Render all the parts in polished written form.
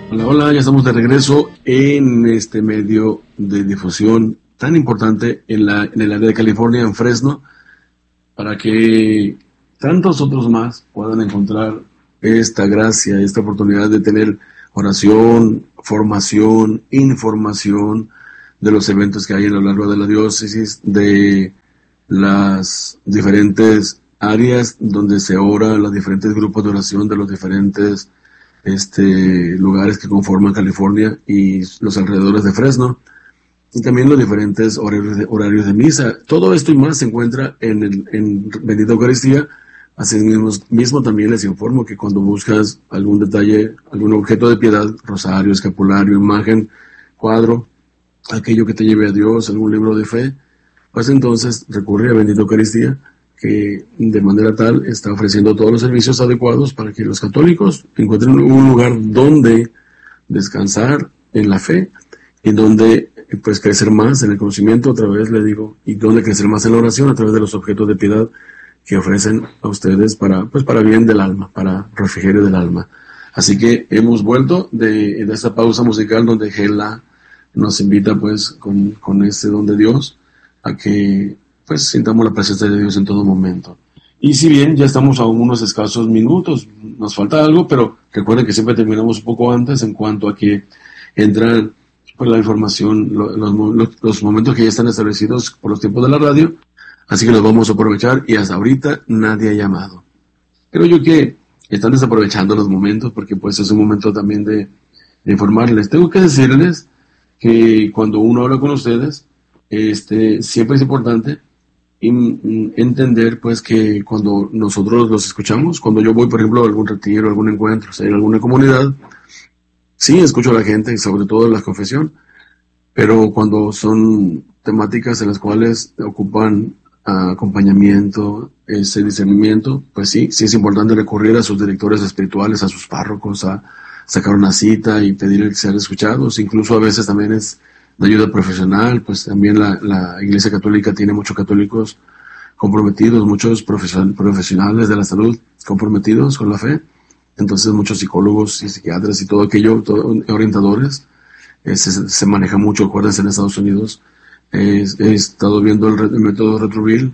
Hola, hola, ya estamos de regreso en este medio de difusión tan importante en el área de California, en Fresno, para que tantos otros más puedan encontrar esta gracia, esta oportunidad de tener oración, formación, información de los eventos que hay a lo largo de la diócesis, de las diferentes áreas donde se ora, los diferentes grupos de oración de los diferentes lugares que conforman California y los alrededores de Fresno, y también los diferentes horarios de misa. Todo esto y más se encuentra en Bendita Eucaristía. Así mismo también les informo que cuando buscas algún detalle, algún objeto de piedad, rosario, escapulario, imagen, cuadro, aquello que te lleve a Dios, algún libro de fe, pues entonces recurre a Bendita Eucaristía, que de manera tal está ofreciendo todos los servicios adecuados para que los católicos encuentren un lugar donde descansar en la fe y donde pues crecer más en el conocimiento, otra vez le digo, y donde crecer más en la oración a través de los objetos de piedad que ofrecen a ustedes para bien del alma, para refrigerio del alma. Así que hemos vuelto de esta pausa musical donde Gela nos invita pues con este don de Dios a que pues sintamos la presencia de Dios en todo momento. Y si bien ya estamos a unos escasos minutos, nos falta algo, pero recuerden que siempre terminamos un poco antes en cuanto a que entran pues la información, los momentos que ya están establecidos por los tiempos de la radio, así que los vamos a aprovechar y hasta ahorita nadie ha llamado. Creo yo que están desaprovechando los momentos porque pues es un momento también de informarles. Tengo que decirles que cuando uno habla con ustedes, siempre es importante entender pues que cuando nosotros los escuchamos, cuando yo voy por ejemplo a algún retiro, algún encuentro, o sea, en alguna comunidad, sí escucho a la gente y sobre todo en la confesión, pero cuando son temáticas en las cuales ocupan acompañamiento, ese discernimiento, pues sí es importante recurrir a sus directores espirituales, a sus párrocos, a sacar una cita y pedir ser escuchados. Incluso a veces también es de ayuda profesional, pues también la Iglesia Católica tiene muchos católicos comprometidos, muchos profesionales de la salud comprometidos con la fe, entonces muchos psicólogos y psiquiatras y todo aquello, orientadores, se maneja mucho, acuérdense, en Estados Unidos. He estado viendo el método Retruville,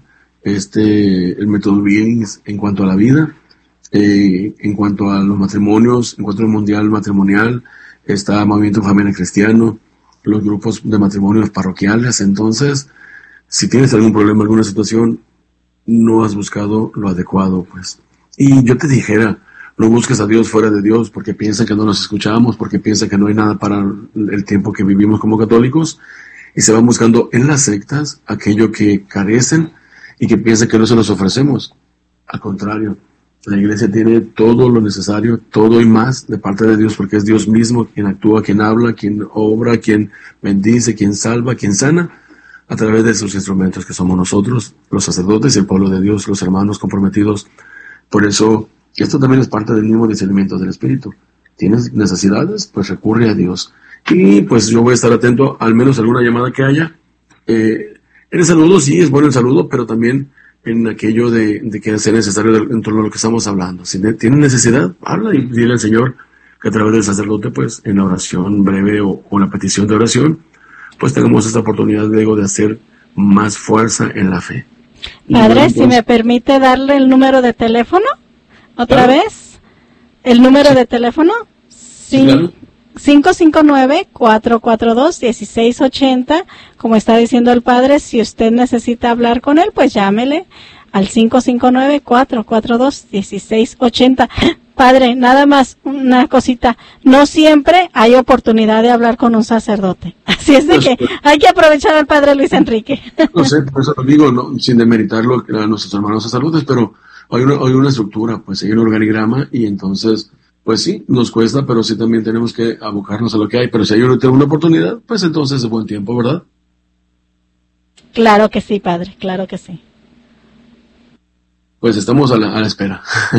el método Billings en cuanto a la vida, en cuanto a los matrimonios, encuentro mundial matrimonial, está Movimiento Familia Cristiano, los grupos de matrimonios parroquiales. Entonces, si tienes algún problema, alguna situación, no has buscado lo adecuado, pues. Y yo te dijera, no busques a Dios fuera de Dios, porque piensan que no nos escuchamos, porque piensan que no hay nada para el tiempo que vivimos como católicos, y se van buscando en las sectas aquello que carecen y que piensan que no se los ofrecemos. Al contrario, la Iglesia tiene todo lo necesario, todo y más de parte de Dios, porque es Dios mismo quien actúa, quien habla, quien obra, quien bendice, quien salva, quien sana, a través de sus instrumentos que somos nosotros, los sacerdotes y el pueblo de Dios, los hermanos comprometidos. Por eso, esto también es parte del mismo discernimiento del Espíritu. ¿Tienes necesidades? Pues recurre a Dios. Y pues yo voy a estar atento, al menos alguna llamada que haya. En el saludo, sí, es bueno el saludo, pero también en aquello de que sea necesario en torno a lo que estamos hablando. Si tienen necesidad, habla y dile al Señor que a través del sacerdote, pues en la oración breve o la petición de oración, pues tengamos esta oportunidad luego de hacer más fuerza en la fe. Padre, bueno, si me permite darle el número de teléfono, otra vez, el número de teléfono, sí, claro. 559-442-1680, como está diciendo el Padre, si usted necesita hablar con él, pues llámele al 559-442-1680. Padre, nada más una cosita, no siempre hay oportunidad de hablar con un sacerdote, así es de que hay que aprovechar al Padre Luis Enrique. No sé, por eso lo digo, no, sin demeritarlo a nuestros hermanos sacerdotes, pero hay una estructura, pues hay un organigrama y entonces, pues sí, nos cuesta, pero sí también tenemos que abocarnos a lo que hay, pero si hay una oportunidad, pues entonces es buen tiempo, ¿verdad? Claro que sí, Padre, claro que sí. Pues estamos a la espera.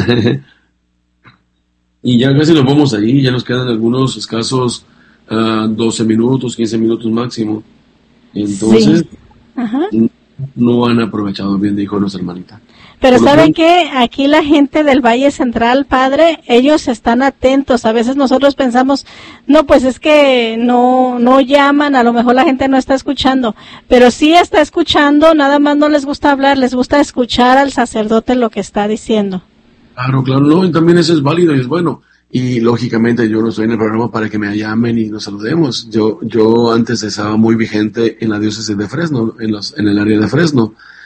Y ya casi nos vamos ahí, ya nos quedan algunos escasos 12 minutos, 15 minutos máximo. Entonces, sí. Ajá. No han aprovechado bien, dijo nuestra hermanita. Pero Por lo ¿sabe pronto, qué? Aquí la gente del Valle Central, padre, ellos están atentos. A veces nosotros pensamos, no, pues es que no llaman, a lo mejor la gente no está escuchando. Pero sí está escuchando, nada más no les gusta hablar, les gusta escuchar al sacerdote lo que está diciendo. claro, no, y también eso es válido y es bueno. Y lógicamente yo no estoy en el programa para que me llamen y nos saludemos. Yo antes estaba muy vigente en la diócesis de Fresno, en el área de Fresno.